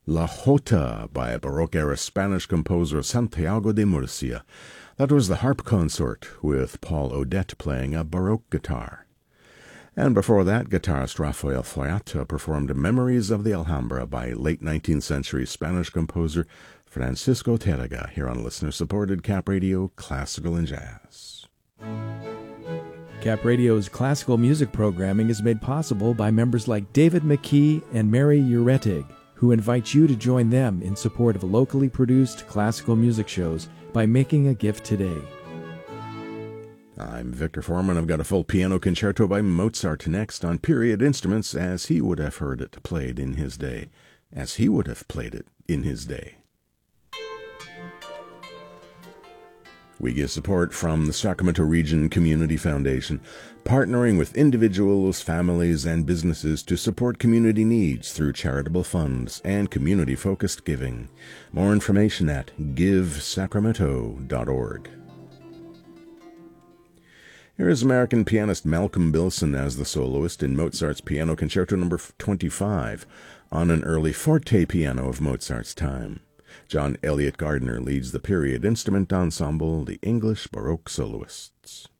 La Jota by Baroque-era Spanish composer Santiago de Murcia. That was the harp consort, with Paul Odette playing a Baroque guitar. And before that, guitarist Rafael Fallada performed Memories of the Alhambra by late 19th century Spanish composer Francisco Tárrega, here on listener-supported Cap Radio Classical and Jazz. Cap Radio's classical music programming is made possible by members like David McKee and Mary Uretig, who invite you to join them in support of locally produced classical music shows by making a gift today. I'm Victor Foreman. I've got a full piano concerto by Mozart next on period instruments as he would have heard it played in his day. As he would have played it in his day. We get support from the Sacramento Region Community Foundation, partnering with individuals, families, and businesses to support community needs through charitable funds and community-focused giving. More information at givesacramento.org. Here is American pianist Malcolm Bilson as the soloist in Mozart's Piano Concerto No. 25 on an early forte piano of Mozart's time. John Elliott Gardner leads the period instrument ensemble, the English Baroque Soloists.